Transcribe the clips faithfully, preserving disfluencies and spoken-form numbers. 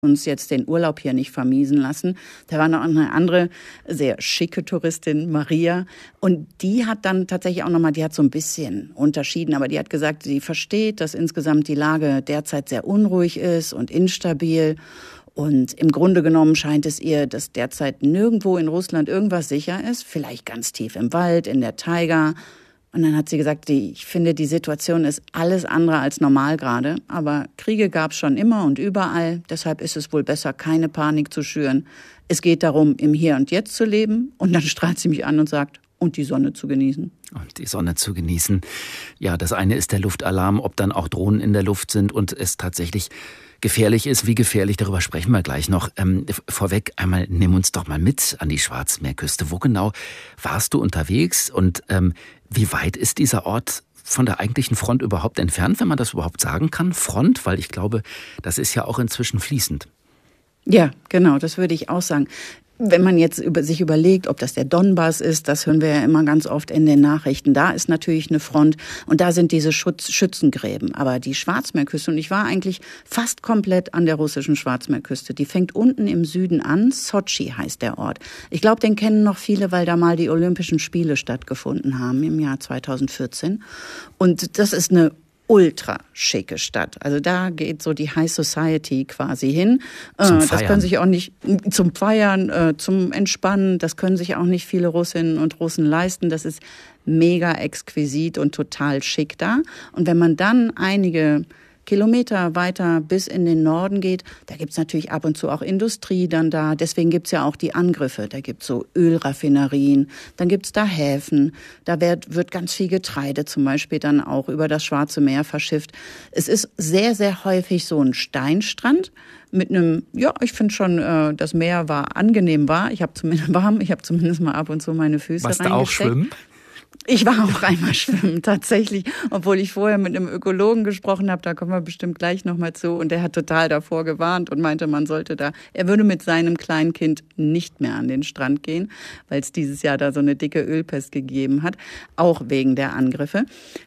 uns jetzt den Urlaub hier nicht vermiesen lassen. Da war noch eine andere sehr schicke Touristin, Maria. Und die hat dann tatsächlich auch nochmal, die hat so ein bisschen unterschieden, aber die hat gesagt, sie versteht, dass insgesamt die Lage derzeit sehr unruhig ist und instabil. Und im Grunde genommen scheint es ihr, dass derzeit nirgendwo in Russland irgendwas sicher ist. Vielleicht ganz tief im Wald, in der Taiga. Und dann hat sie gesagt, die, ich finde, die Situation ist alles andere als normal gerade. Aber Kriege gab es schon immer und überall. Deshalb ist es wohl besser, keine Panik zu schüren. Es geht darum, im Hier und Jetzt zu leben. Und dann strahlt sie mich an und sagt, und die Sonne zu genießen. Und die Sonne zu genießen. Ja, das eine ist der Luftalarm, ob dann auch Drohnen in der Luft sind und es tatsächlich gefährlich ist. Wie gefährlich, darüber sprechen wir gleich noch. Ähm, vorweg einmal, nimm uns doch mal mit an die Schwarzmeerküste. Wo genau warst du unterwegs und ähm, wie weit ist dieser Ort von der eigentlichen Front überhaupt entfernt, wenn man das überhaupt sagen kann? Front, weil ich glaube, das ist ja auch inzwischen fließend. Ja, genau, das würde ich auch sagen. Wenn man jetzt über, sich überlegt, ob das der Donbass ist, das hören wir ja immer ganz oft in den Nachrichten, da ist natürlich eine Front und da sind diese Schutz, Schützengräben. Aber die Schwarzmeerküste, und ich war eigentlich fast komplett an der russischen Schwarzmeerküste, die fängt unten im Süden an, Sotschi heißt der Ort. Ich glaube, den kennen noch viele, weil da mal die Olympischen Spiele stattgefunden haben im Jahr zweitausendvierzehn. Und das ist eine ultra schicke Stadt. Also da geht so die High Society quasi hin. Zum das Feiern. können sich auch nicht zum Feiern, äh, zum Entspannen, das können sich auch nicht viele Russinnen und Russen leisten. Das ist mega exquisit und total schick da. Und wenn man dann einige Kilometer weiter bis in den Norden geht, da gibt's natürlich ab und zu auch Industrie dann da. Deswegen gibt's ja auch die Angriffe. Da gibt's so Ölraffinerien, dann gibt's da Häfen. Da wird, wird ganz viel Getreide zum Beispiel dann auch über das Schwarze Meer verschifft. Es ist sehr, sehr häufig so ein Steinstrand mit einem, ja, ich finde schon, äh, das Meer war angenehm warm. Ich habe zumindest warm, ich habe zumindest mal ab und zu meine Füße Warst reingesteckt. du auch schwimmen? Ich war auch einmal schwimmen, tatsächlich, obwohl ich vorher mit einem Ökologen gesprochen habe, da kommen wir bestimmt gleich nochmal zu. Und der hat total davor gewarnt und meinte, man sollte da, er würde mit seinem kleinen Kind nicht mehr an den Strand gehen, weil es dieses Jahr da so eine dicke Ölpest gegeben hat, auch wegen der Angriffe.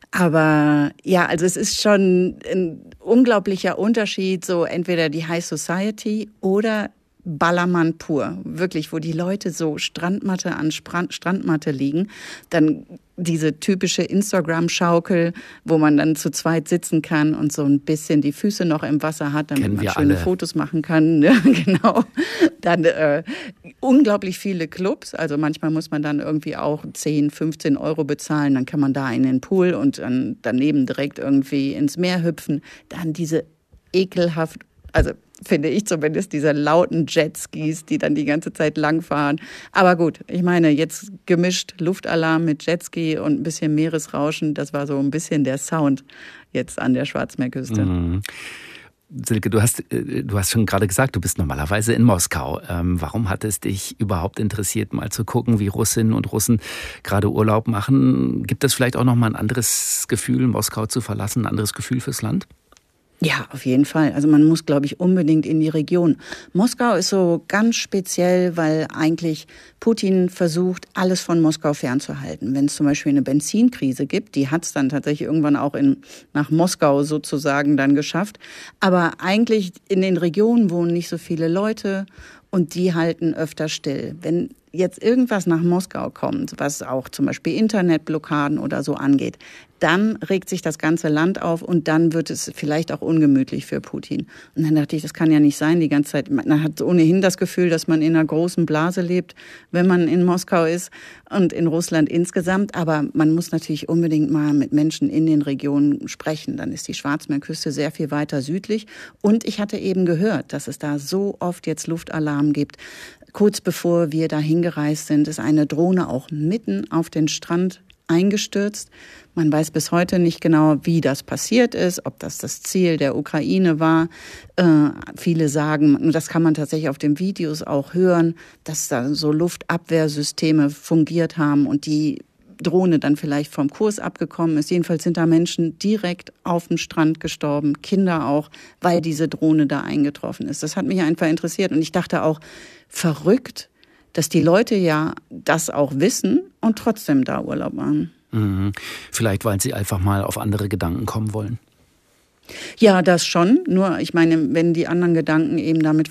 Aber ja, also es ist schon ein unglaublicher Unterschied, so entweder die High Society oder Ballermann pur, wirklich, wo die Leute so Strandmatte an Strandmatte liegen, dann diese typische Instagram-Schaukel, wo man dann zu zweit sitzen kann und so ein bisschen die Füße noch im Wasser hat, damit Kennen man wir schöne alle. Fotos machen kann. Ne? Genau. Dann äh, unglaublich viele Clubs, also manchmal muss man dann irgendwie auch zehn, fünfzehn Euro bezahlen, dann kann man da in den Pool und dann daneben direkt irgendwie ins Meer hüpfen. Dann diese ekelhaft, also finde ich zumindest, diese lauten Jetskis, die dann die ganze Zeit langfahren. Aber gut, ich meine, jetzt gemischt Luftalarm mit Jetski und ein bisschen Meeresrauschen, das war so ein bisschen der Sound jetzt an der Schwarzmeerküste. Mhm. Silke, du hast, du hast schon gerade gesagt, du bist normalerweise in Moskau. Ähm, warum hat es dich überhaupt interessiert, mal zu gucken, wie Russinnen und Russen gerade Urlaub machen? Gibt es vielleicht auch noch mal ein anderes Gefühl, Moskau zu verlassen, ein anderes Gefühl fürs Land? Ja, auf jeden Fall. Also man muss, glaube ich, unbedingt in die Region. Moskau ist so ganz speziell, weil eigentlich Putin versucht, alles von Moskau fernzuhalten. Wenn es zum Beispiel eine Benzinkrise gibt, die hat es dann tatsächlich irgendwann auch in, nach Moskau sozusagen dann geschafft. Aber eigentlich in den Regionen wohnen nicht so viele Leute und die halten öfter still. Wenn jetzt irgendwas nach Moskau kommt, was auch zum Beispiel Internetblockaden oder so angeht, dann regt sich das ganze Land auf und dann wird es vielleicht auch ungemütlich für Putin. Und dann dachte ich, das kann ja nicht sein die ganze Zeit. Man hat ohnehin das Gefühl, dass man in einer großen Blase lebt, wenn man in Moskau ist und in Russland insgesamt. Aber man muss natürlich unbedingt mal mit Menschen in den Regionen sprechen. Dann ist die Schwarzmeerküste sehr viel weiter südlich. Und ich hatte eben gehört, dass es da so oft jetzt Luftalarm gibt. Kurz bevor wir da hingereist sind, ist eine Drohne auch mitten auf den Strand eingestürzt. Man weiß bis heute nicht genau, wie das passiert ist, ob das das Ziel der Ukraine war. Äh, viele sagen, und das kann man tatsächlich auf den Videos auch hören, dass da so Luftabwehrsysteme fungiert haben und die Drohne dann vielleicht vom Kurs abgekommen ist. Jedenfalls sind da Menschen direkt auf dem Strand gestorben, Kinder auch, weil diese Drohne da eingetroffen ist. Das hat mich einfach interessiert und ich dachte auch, verrückt, dass die Leute ja das auch wissen und trotzdem da Urlaub machen. Mhm. Vielleicht, weil sie einfach mal auf andere Gedanken kommen wollen. Ja, das schon. Nur, ich meine, wenn die anderen Gedanken eben damit